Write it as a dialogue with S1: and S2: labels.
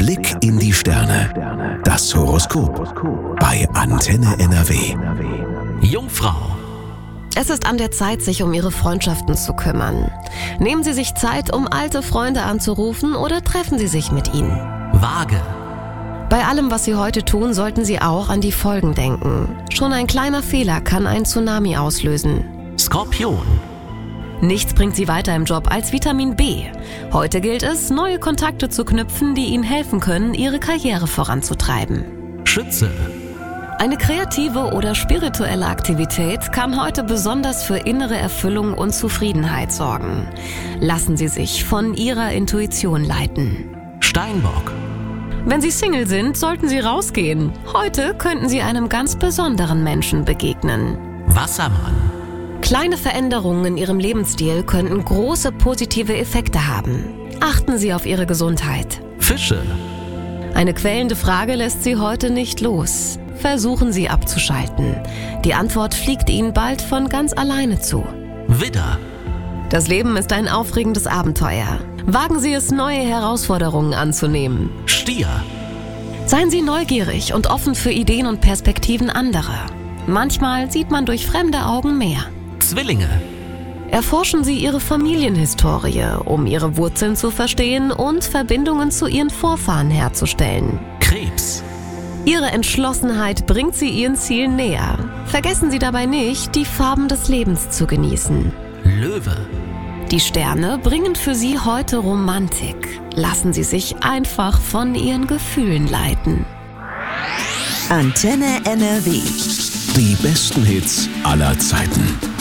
S1: Blick in die Sterne. Das Horoskop bei Antenne NRW.
S2: Jungfrau.
S3: Es ist an der Zeit, sich um Ihre Freundschaften zu kümmern. Nehmen Sie sich Zeit, um alte Freunde anzurufen oder treffen Sie sich mit ihnen.
S2: Waage.
S3: Bei allem, was Sie heute tun, sollten Sie auch an die Folgen denken. Schon ein kleiner Fehler kann einen Tsunami auslösen.
S2: Skorpion.
S3: Nichts bringt Sie weiter im Job als Vitamin B. Heute gilt es, neue Kontakte zu knüpfen, die Ihnen helfen können, Ihre Karriere voranzutreiben.
S2: Schütze.
S3: Eine kreative oder spirituelle Aktivität kann heute besonders für innere Erfüllung und Zufriedenheit sorgen. Lassen Sie sich von Ihrer Intuition leiten.
S2: Steinbock.
S3: Wenn Sie Single sind, sollten Sie rausgehen. Heute könnten Sie einem ganz besonderen Menschen begegnen.
S2: Wassermann.
S3: Kleine Veränderungen in Ihrem Lebensstil könnten große positive Effekte haben. Achten Sie auf Ihre Gesundheit.
S2: Fische.
S3: Eine quälende Frage lässt Sie heute nicht los. Versuchen Sie abzuschalten. Die Antwort fliegt Ihnen bald von ganz alleine zu.
S2: Widder.
S3: Das Leben ist ein aufregendes Abenteuer. Wagen Sie es, neue Herausforderungen anzunehmen.
S2: Stier.
S3: Seien Sie neugierig und offen für Ideen und Perspektiven anderer. Manchmal sieht man durch fremde Augen mehr.
S2: Zwillinge.
S3: Erforschen Sie Ihre Familienhistorie, um Ihre Wurzeln zu verstehen und Verbindungen zu Ihren Vorfahren herzustellen.
S2: Krebs.
S3: Ihre Entschlossenheit bringt Sie Ihren Zielen näher. Vergessen Sie dabei nicht, die Farben des Lebens zu genießen.
S2: Löwe.
S3: Die Sterne bringen für Sie heute Romantik. Lassen Sie sich einfach von Ihren Gefühlen leiten.
S4: Antenne NRW.
S1: Die besten Hits aller Zeiten.